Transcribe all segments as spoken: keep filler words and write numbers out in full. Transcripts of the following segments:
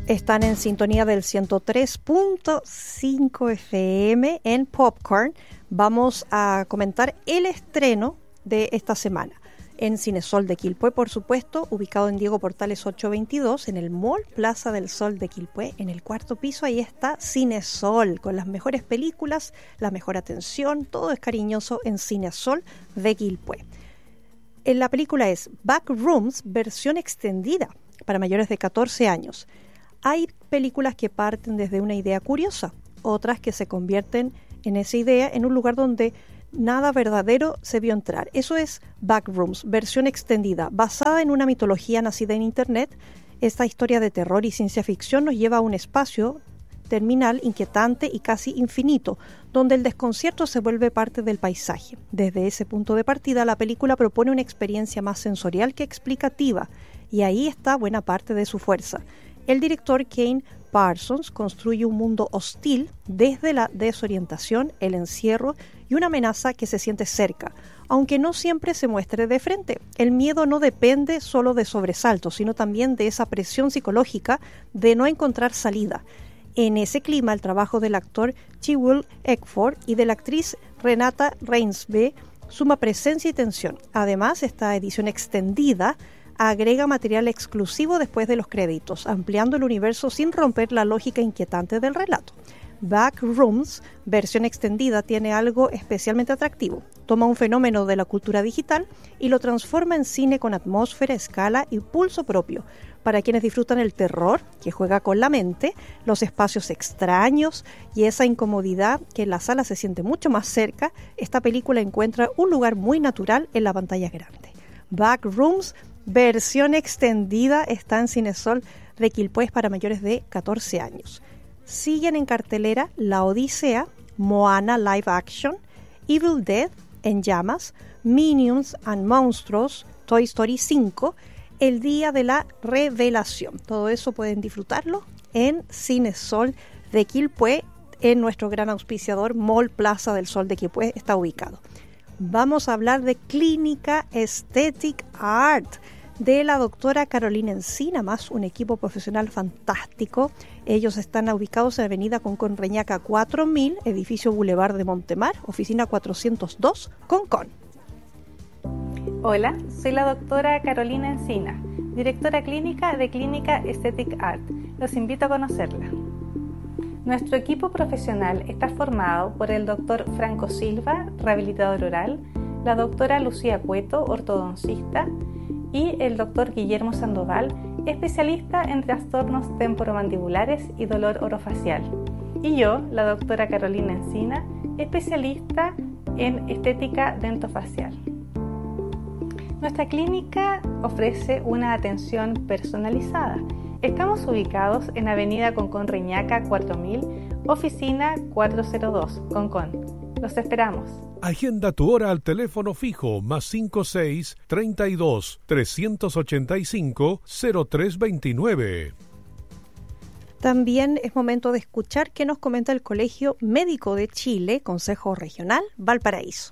Están en sintonía del ciento tres punto cinco F M en Popcorn. Vamos a comentar el estreno de esta semana en Cinesol de Quilpué, por supuesto, ubicado en Diego Portales ochocientos veintidós, en el Mall Plaza del Sol de Quilpué, en el cuarto piso. Ahí está Cinesol, con las mejores películas, la mejor atención, todo es cariñoso en Cinesol de Quilpué. En la película es Backrooms, versión extendida para mayores de catorce años. Hay películas que parten desde una idea curiosa, otras que se convierten en esa idea en un lugar donde nada verdadero se vio entrar. Eso es Backrooms, versión extendida, basada en una mitología nacida en Internet. Esta historia de terror y ciencia ficción nos lleva a un espacio terminal inquietante y casi infinito, donde el desconcierto se vuelve parte del paisaje. Desde ese punto de partida, la película propone una experiencia más sensorial que explicativa, y ahí está buena parte de su fuerza. El director Kane Parsons construye un mundo hostil desde la desorientación, el encierro y una amenaza que se siente cerca, aunque no siempre se muestre de frente. El miedo no depende solo de sobresaltos, sino también de esa presión psicológica de no encontrar salida. En ese clima, el trabajo del actor Chiwetel Ejiofor y de la actriz Renata Reinsve suma presencia y tensión. Además, esta edición extendida agrega material exclusivo después de los créditos, ampliando el universo sin romper la lógica inquietante del relato. Backrooms, versión extendida, tiene algo especialmente atractivo. Toma un fenómeno de la cultura digital y lo transforma en cine con atmósfera, escala y pulso propio. Para quienes disfrutan el terror, que juega con la mente, los espacios extraños y esa incomodidad que en la sala se siente mucho más cerca, esta película encuentra un lugar muy natural en la pantalla grande. Backrooms, versión extendida, está en Cinesol de Quilpué para mayores de catorce años. Siguen en cartelera La Odisea, Moana Live Action, Evil Dead, En Llamas, Minions and Monstruos, Toy Story cinco, El Día de la Revelación. Todo eso pueden disfrutarlo en Cinesol de Quilpué, en nuestro gran auspiciador Mall Plaza del Sol de Quilpué está ubicado. Vamos a hablar de Clínica Aesthetic Art, de la doctora Carolina Encina, más un equipo profesional fantástico. Ellos están ubicados en Avenida Concón Reñaca cuatro mil, edificio Boulevard de Montemar, oficina cuatrocientos dos, Concón. Hola, soy la doctora Carolina Encina, directora clínica de Clínica Aesthetic Art. Los invito a conocerla. Nuestro equipo profesional está formado por el doctor Franco Silva, rehabilitador oral, la doctora Lucía Cueto, ortodoncista, y el doctor Guillermo Sandoval, especialista en trastornos temporomandibulares y dolor orofacial. Y yo, la doctora Carolina Encina, especialista en estética dentofacial. Nuestra clínica ofrece una atención personalizada. Estamos ubicados en Avenida Concón Reñaca cuatro mil, oficina cuatrocientos dos, Concón. Los esperamos. Agenda tu hora al teléfono fijo más cinco seis, treinta y dos, trescientos ochenta y cinco, cero tres veintinueve. También es momento de escuchar qué nos comenta el Colegio Médico de Chile, Consejo Regional Valparaíso.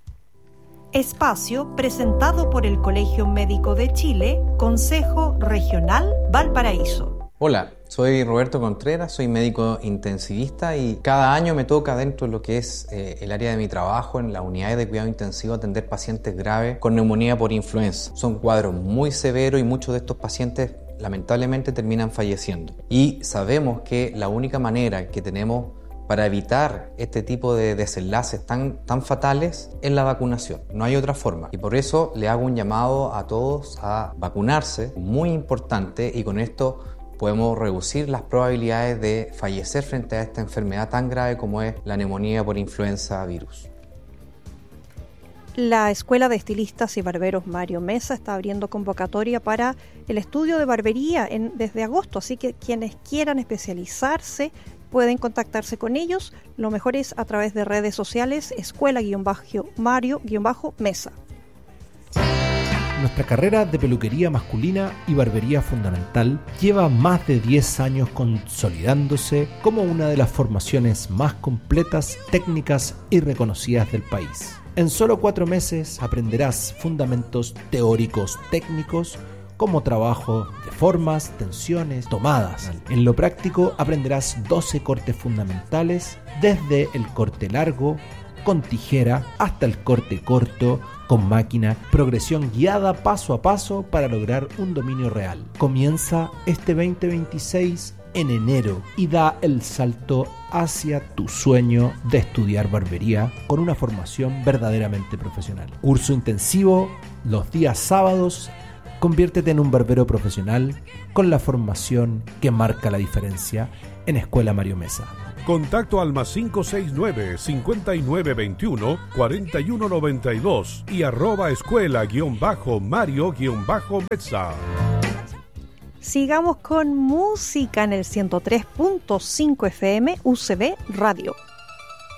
Espacio presentado por el Colegio Médico de Chile, Consejo Regional Valparaíso. Hola, soy Roberto Contreras, soy médico intensivista y cada año me toca dentro de lo que es eh, el área de mi trabajo en la unidad de cuidado intensivo atender pacientes graves con neumonía por influenza. Son cuadros muy severos y muchos de estos pacientes lamentablemente terminan falleciendo. Y sabemos que la única manera que tenemos para evitar este tipo de desenlaces tan, tan fatales es la vacunación. No hay otra forma. Y por eso le hago un llamado a todos a vacunarse, muy importante, y con esto podemos reducir las probabilidades de fallecer frente a esta enfermedad tan grave como es la neumonía por influenza virus. La Escuela de Estilistas y Barberos Mario Mesa está abriendo convocatoria para el estudio de barbería en, desde agosto, así que quienes quieran especializarse pueden contactarse con ellos. Lo mejor es a través de redes sociales, escuela-mario-mesa. Nuestra carrera de peluquería masculina y barbería fundamental lleva más de diez años consolidándose como una de las formaciones más completas, técnicas y reconocidas del país. En solo cuatro meses aprenderás fundamentos teóricos técnicos, como trabajo de formas, tensiones, tomadas. En lo práctico aprenderás doce cortes fundamentales, desde el corte largo, con tijera, hasta el corte corto, con máquina, progresión guiada paso a paso para lograr un dominio real. Comienza este veinte veintiséis en enero y da el salto hacia tu sueño de estudiar barbería con una formación verdaderamente profesional. Curso intensivo los días sábados. Conviértete en un barbero profesional con la formación que marca la diferencia en Escuela Mario Mesa. Contacto al más cinco seis nueve, cinco nueve dos uno, cuatro uno nueve dos y arroba escuela guión bajo Mario guión bajo Mesa. Sigamos con música en el ciento tres punto cinco F M U C B Radio.